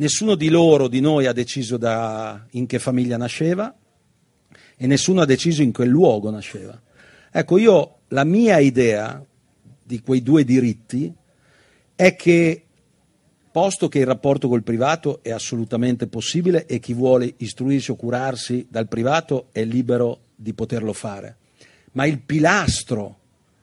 Nessuno di loro, di noi, ha deciso in che famiglia nasceva e nessuno ha deciso in che luogo nasceva. Ecco, la mia idea di quei due diritti è che, posto che il rapporto col privato è assolutamente possibile e chi vuole istruirsi o curarsi dal privato è libero di poterlo fare, ma il pilastro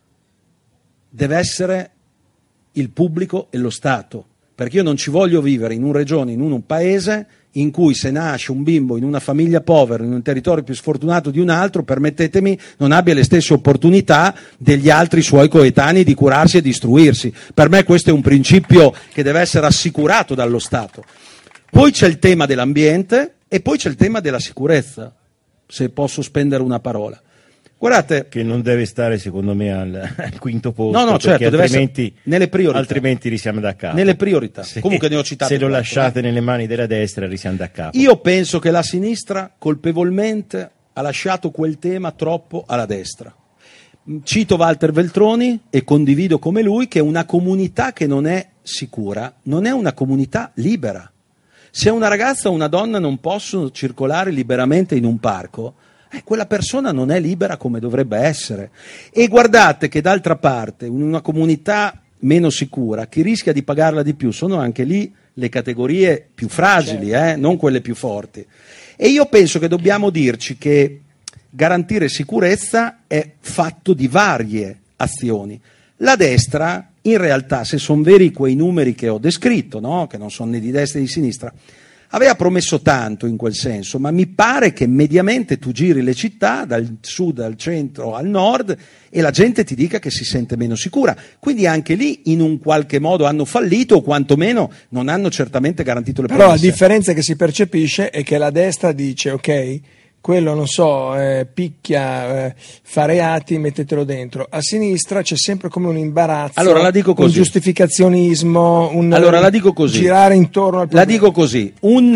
deve essere il pubblico e lo Stato, perché io non ci voglio vivere in una regione, in un paese in cui se nasce un bimbo in una famiglia povera, in un territorio più sfortunato di un altro, permettetemi, non abbia le stesse opportunità degli altri suoi coetanei di curarsi e di istruirsi. Per me questo è un principio che deve essere assicurato dallo Stato. Poi c'è il tema dell'ambiente e poi c'è il tema della sicurezza, se posso spendere una parola. Guardate, che non deve stare secondo me al quinto posto, no, certo, deve essere nelle priorità. Altrimenti risiamo da capo. Nelle priorità. Comunque ne ho citate. Se lo lasciate nelle mani della destra risiamo da capo. Io penso che la sinistra colpevolmente ha lasciato quel tema troppo alla destra. Cito Walter Veltroni e condivido come lui che una comunità che non è sicura non è una comunità libera. Se una ragazza o una donna non possono circolare liberamente in un parco, quella persona non è libera come dovrebbe essere. E guardate che d'altra parte, in una comunità meno sicura, chi rischia di pagarla di più sono anche lì le categorie più fragili, non quelle più forti. E io penso che dobbiamo dirci che garantire sicurezza è fatto di varie azioni. La destra, in realtà, se sono veri quei numeri che ho descritto, no? Che non sono né di destra né di sinistra, aveva promesso tanto in quel senso, ma mi pare che mediamente tu giri le città dal sud al centro al nord e la gente ti dica che si sente meno sicura. Quindi anche lì in un qualche modo hanno fallito o quantomeno non hanno certamente garantito le promesse. Però la differenza che si percepisce è che la destra dice ok, quello non so, picchia, fa reati, mettetelo dentro. A sinistra c'è sempre come un imbarazzo, allora, la dico così. Un giustificazionismo, allora, la dico così. Girare intorno al problema. La dico così,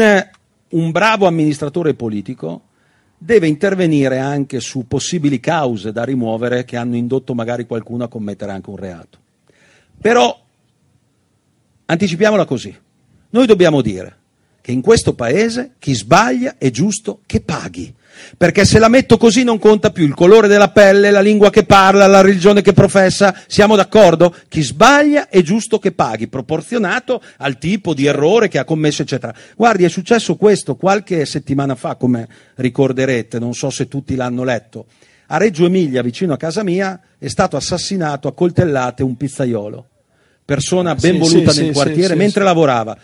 un bravo amministratore politico deve intervenire anche su possibili cause da rimuovere che hanno indotto magari qualcuno a commettere anche un reato. Però, anticipiamola così, noi dobbiamo dire che in questo paese chi sbaglia è giusto che paghi, perché se la metto così non conta più il colore della pelle, la lingua che parla, la religione che professa, siamo d'accordo? Chi sbaglia è giusto che paghi, proporzionato al tipo di errore che ha commesso, eccetera. Guardi, è successo questo qualche settimana fa, come ricorderete, non so se tutti l'hanno letto. A Reggio Emilia, vicino a casa mia, è stato assassinato a coltellate un pizzaiolo, persona ben voluta nel quartiere, mentre lavorava.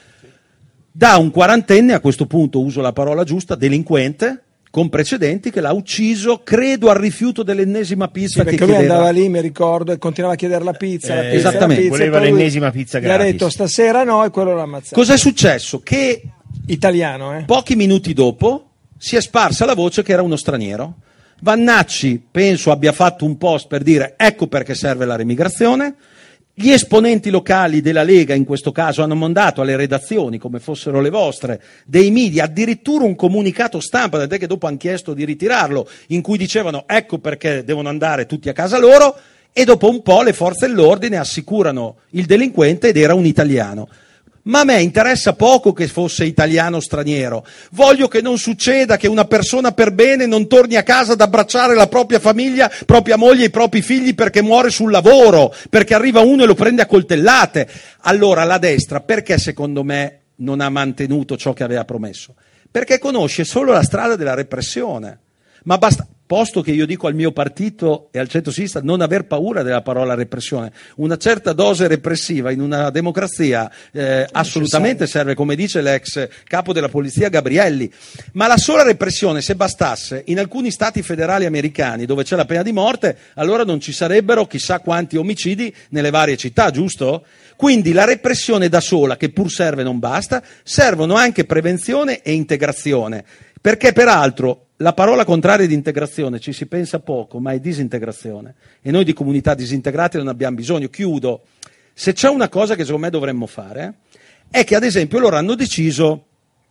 Da un quarantenne, a questo punto uso la parola giusta, delinquente, con precedenti, che l'ha ucciso, credo, al rifiuto dell'ennesima pizza che perché chiedeva. lui andava lì, mi ricordo, e continuava a chiedere la pizza, la pizza, esattamente. la pizza, voleva l'ennesima pizza gratis. Gli ha detto stasera no e quello l'ha ammazzato. Cos'è successo? Che italiano, pochi minuti dopo si è sparsa la voce che era uno straniero. Vannacci penso abbia fatto un post per dire ecco perché serve la remigrazione. Gli esponenti locali della Lega, in questo caso, hanno mandato alle redazioni, come fossero le vostre, dei media, addirittura un comunicato stampa, tant'è che dopo hanno chiesto di ritirarlo, in cui dicevano ecco perché devono andare tutti a casa loro, e dopo un po' le forze dell'ordine assicurano il delinquente ed era un italiano. Ma a me interessa poco che fosse italiano o straniero. Voglio che non succeda che una persona per bene non torni a casa ad abbracciare la propria famiglia, propria moglie e i propri figli perché muore sul lavoro, perché arriva uno e lo prende a coltellate. Allora la destra, perché secondo me non ha mantenuto ciò che aveva promesso? Perché conosce solo la strada della repressione. Ma basta, posto che io dico al mio partito e al centro-sinistra non aver paura della parola repressione, una certa dose repressiva in una democrazia assolutamente serve, come dice l'ex capo della polizia Gabrielli, ma la sola repressione, se bastasse, in alcuni stati federali americani dove c'è la pena di morte, allora non ci sarebbero chissà quanti omicidi nelle varie città, giusto? Quindi la repressione da sola, che pur serve non basta, servono anche prevenzione e integrazione, perché peraltro la parola contraria di integrazione ci si pensa poco, ma è disintegrazione. E noi di comunità disintegrate non abbiamo bisogno. Chiudo. Se c'è una cosa che secondo me dovremmo fare, è che ad esempio loro hanno deciso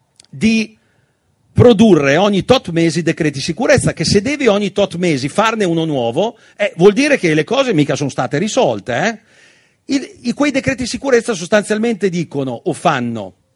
di produrre ogni tot mesi decreti sicurezza, che se devi ogni tot mesi farne uno nuovo, vuol dire che le cose mica sono state risolte. Quei decreti sicurezza sostanzialmente dicono o fanno